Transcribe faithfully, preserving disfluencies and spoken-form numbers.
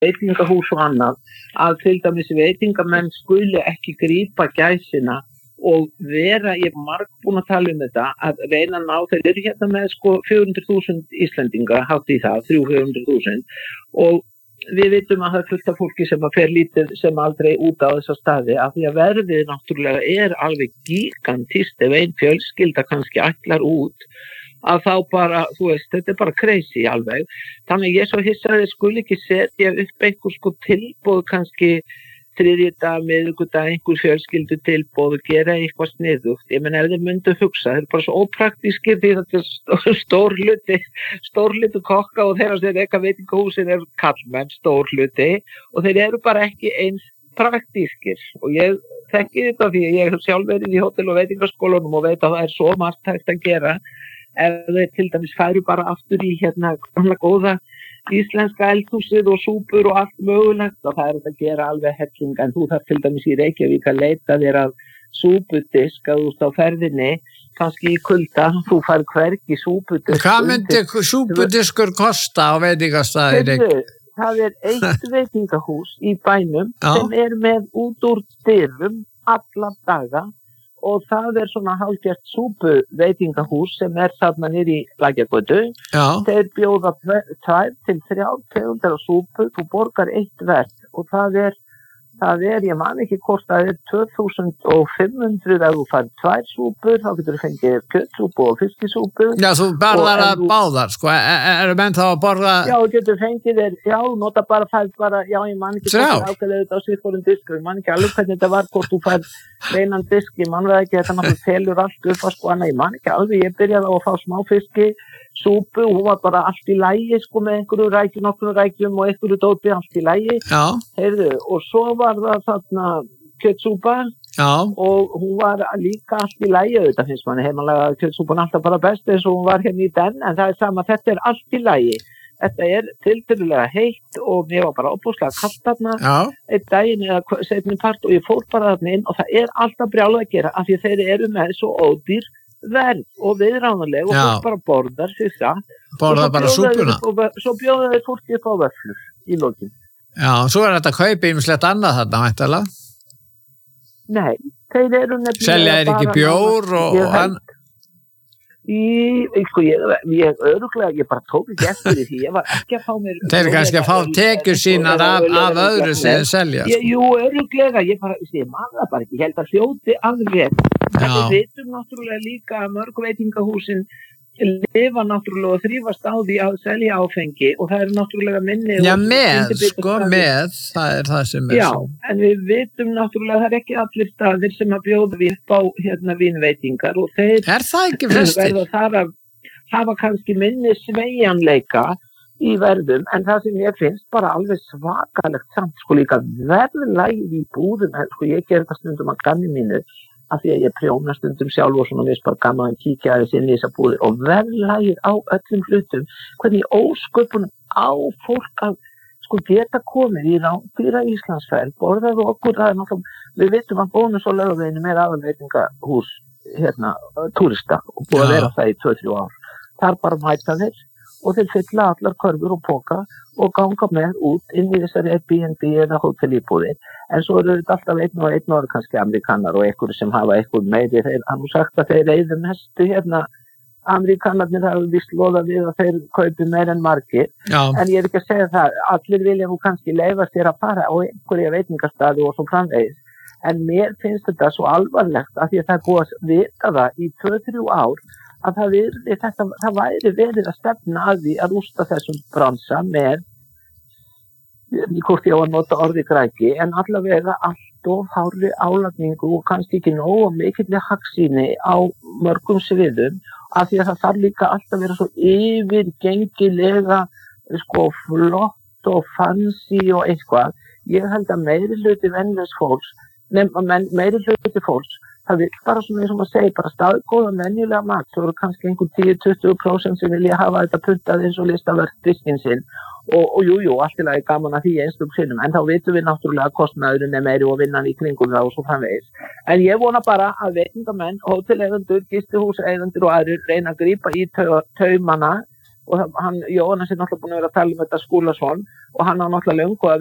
veitingahús og annað að til dæmis veitingamenn skuli ekki grípa gæsina og vera, ég er margbúin að tala um þetta, að reyna að ná, þeir eru hérna með sko fjögur hundruð þúsund Íslendinga, hátt í það, þrjú til fjögur hundruð þúsund og við vitum að það er fullt af fólki sem að fer lítið sem aldrei út á þessa staði af því að verðið náttúrulega er alveg gigantist ef ein fjölskylda kannski ætlar út að þá bara, þú veist, þetta er bara crazy alveg. Þannig ég svo hissaði skuli ekki setja upp einhver sko tilboð kannski þriðjudag, miðvikudag, einhver fjölskyldu tilboð og gera eitthvað sniðugt. Ég menn ef þeir myndu hugsa, þeir eru bara svo ópraktískir því þetta er stór hluti, stór hluti kokka og þeirra sem eitthvað veitingahúsin er kallmenn, stór hluti og þeir eru bara ekki eins praktískir og ég þekki þetta því ég hef sjálf verið í hótel- og veitingaskólanum og veit að það er svo margt hægt að gera ef þeir til dæmis færu bara aftur í hérna gamla góða íslenska eldhúsið og súpur og allt mögulegt og það er þetta að gera alveg helling en þú þarf til dæmis í Reykjavík að leita þér að súpudisk að þú ert á ferðinni kannski í kulda, þú fær hvergi súpudisk. Hvað myndi súpudiskur kosta á veitingastæði í Reykjavík? Það er eitt veitingahús í bænum Já. Sem er með út úr dyrum alla daga og það er svona hálfgert súpu veitingahús sem er þarna niður í Lækjargötu. Þeir bjóða tvær til þrjár tegundar af súpu, þú borgar eitt verð og það er, það er, ég man ekki hvort það er tvö þúsund fimm hundruð ef þú fær tvær súpur, þá getur þú fengið kjötsúpu og fiskisúpu. Já, þú barðar að báðar, sko, eru menn þá að borða? Já, getur fengið þér, já, nota bara fæð bara, já, ég man ekki hvort það ákveðið þetta á sviðfórum disk, ég man ekki alveg hvernig þetta var, hvort þú fær reinan disk, ég man það ekki, þetta náttúrulega telur allt upp að sko, annað, ég man ekki alveg, ég byrjaði á að fá smá fiski, súpu, hún var bara allt í lagi sko með einhverju rækjum, nokkru rækjum og einhverju dóti allt í lagi. Já. Heyrðu, og svo var það þarna kjötsúpa Já. Og hún var líka allt í lagi, þetta finnst manni heimalega kjötsúpan alltaf bara best eins og hún var hérna í den, en það er sama, þetta er allt í lagi. Þetta er tiltölulega heitt og mér var bara óbúslega kalt þarna einn daginn eða seinni part og ég fór bara þarna inn og það er alltaf brjálað að gera af því þeir eru með svo ódýr verð og viðráðanleg og fólk bara borðar sig það. Borðar bara súpuna? Svo bjóða þeir fólki upp á vöfflur í lokin. Já, svo er þetta að kaupa ýmislegt annað þarna, væntanlega? Nei, þeir eru nefnilega selja þeir ekki bjór og hann? Í, sko, ég, ég öruglega, ég bara tók ekki eftir því, ég var ekki að fá mér... Þeir eru kannski að fá tekjur sínar af, af öðru sem þeir selja? Ég, jú, öruglega, ég bara, ég man það bara ekki, ég held að hljóti alveg. En við veitum náttúrulega líka að mörg veitingahúsin lifa náttúrulega og þrífast á því að selja áfengi og það er náttúrulega minni... Já, með, sko, með, það er það sem er Já, svo. en við vitum náttúrulega, það er ekki allir staðir sem að bjóða við upp á hérna vínveitingar og þeir... Er það ekki flestir? ...verða þar að hafa kannski minni sveigjanleika í verðum, en það sem ég finnst bara alveg svakalegt samt, sko líka verðlægið í búðum, sko ég ger þetta stundum að gamni mínu, af því að ég prjóna stundum sjálf og svona veist bara gaman að kíkja aðeins inn í þessa búðir og verðlægir á öllum hlutum, hvernig ósköpun á fólk að sko geta komið í rándýra Íslandsferð, borðað og okkur, það er náttúrulega, við vitum að Bónus og Laugaveginu með aðalveitingahús, hérna, túrista og búið að vera það í tvö til þrjú ár. Þar bara mæta þeir og þeir fylla allar körfur og póka og ganga með út inn í þessari Airbnb eða hótelíbúðir. En svo eru þetta alltaf einn og einn og kannski amerikanar og einhverju sem hafa einhver meiri. Þeir hafa sagt að þeir eyðu mestu hérna. Amerikanarnir hafa vist loðað við að þeir kaupi meir en margir. Já. En ég er ekki að segja það. Allir vilja nú kannski leyfa sér að fara á einhverja veitingastaði og svo framvegis. En mér finnst þetta svo alvarlegt að því að það er búið að vita það í tvö til þrjú ár að það, virði, þetta, það væri verið að stefna að því að rústa þessum bransa með, hvort ég á að nota orði græki, en allavega allt of hárri álagningu og kannski ekki nóg og mikilli hagsýni á mörgum sviðum, af því að það þarf líka alltaf að vera svo yfirgengilega, sko, flott og fancy og eitthvað. Ég held að meiri hluti venjulegs fólks, nefn, meiri hluti fólks, það vil bara svona eins og maður segir, bara staðgóða venjulega mat, svo eru kannski einhver tíu til tuttugu prósent sem vilja hafa þetta puntað eins og listavert diskinn sinn og, og jú, jú, allt í lagi gaman að því einstökum sinnum, en þá vitum við náttúrulega að kostnaðurinn er meiri og vinnan í kringum það og svo framvegis. En ég vona bara að veitingamenn, hóteleigendur, gistihúseigendur og aðrir reyna að grípa í tau, taumana og hann, Jóhannes er náttúrulega búin að vera að tala um þetta Skúlason og hann á náttúrulega löngu að